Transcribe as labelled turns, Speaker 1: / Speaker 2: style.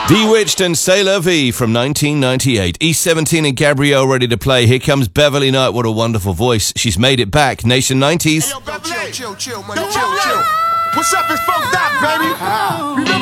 Speaker 1: Bewitched and C'est La Vie from 1998. E17 and Gabrielle ready to play. Here comes Beverly Knight. What a wonderful voice. She's made it back. Nation 90s.
Speaker 2: Hey, yo, Beverly. Chill, money, chill. What's up? It's Funk Doc, baby.